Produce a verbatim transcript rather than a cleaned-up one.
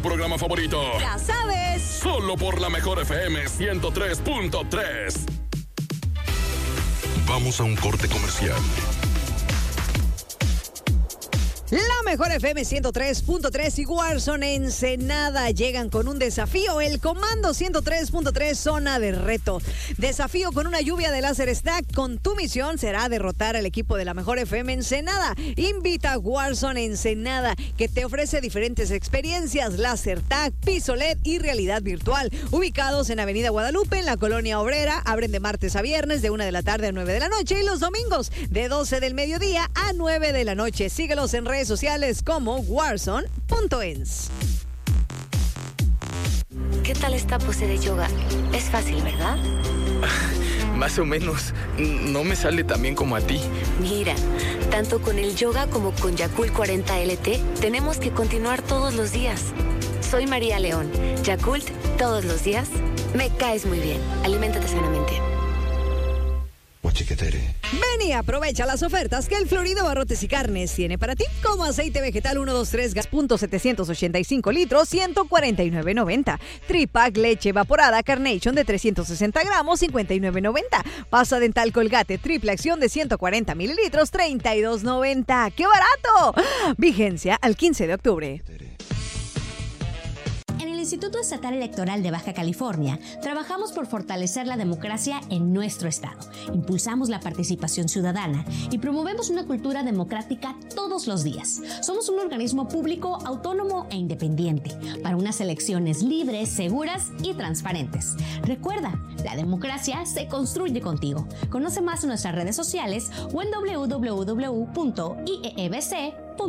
Programa favorito. Ya sabes. Solo por la Mejor F M ciento tres punto tres. Vamos a un corte comercial. La Mejor F M ciento tres punto tres y Warzone Ensenada llegan con un desafío. El Comando ciento tres punto tres Zona de Reto. Desafío con una lluvia de láser stack. Con tu misión será derrotar al equipo de la Mejor F M Ensenada. Invita a Warzone Ensenada, que te ofrece diferentes experiencias: láser tag, piso L E D y realidad virtual. Ubicados en Avenida Guadalupe, en la Colonia Obrera. Abren de martes a viernes de una de la tarde a nueve de la noche y los domingos de doce del mediodía a nueve de la noche. Síguelos en redes sociales como warzone punto ens. ¿Qué tal esta pose de yoga? Es fácil, ¿verdad? Más o menos. No me sale tan bien como a ti. Mira, tanto con el yoga como con Yakult cuarenta L T, tenemos que continuar todos los días. Soy María León. Yakult, todos los días. Me caes muy bien. Aliméntate sanamente. Ven y aprovecha las ofertas que el Florido Barrotes y Carnes tiene para ti, como aceite vegetal ciento veintitrés gas punto setecientos ochenta y cinco litros, ciento cuarenta y nueve noventa. Tripac leche evaporada Carnation de trescientos sesenta gramos, cincuenta y nueve noventa. Pasta dental Colgate triple acción de ciento cuarenta mililitros, treinta y dos noventa. ¡Qué barato! Vigencia al quince de octubre. En el Instituto Estatal Electoral de Baja California, trabajamos por fortalecer la democracia en nuestro estado. Impulsamos la participación ciudadana y promovemos una cultura democrática todos los días. Somos un organismo público, autónomo e independiente para unas elecciones libres, seguras y transparentes. Recuerda, la democracia se construye contigo. Conoce más en nuestras redes sociales o en doble u doble u doble u punto i e e b c